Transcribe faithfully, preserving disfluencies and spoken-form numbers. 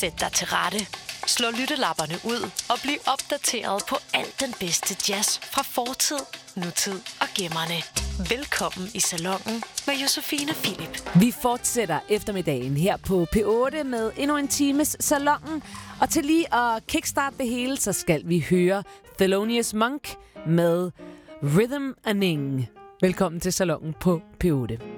Sæt dig til rette. Slå lyttelapperne ud og bliv opdateret på alt den bedste jazz fra fortid, nutid og gemmerne. Velkommen i Salonen med Josefine Philip. Vi fortsætter eftermiddagen her på P otte med endnu en times Salonen. Og til lige at kickstarte det hele, så skal vi høre Thelonious Monk med Rhythm and Ning. Velkommen til Salonen på P otte.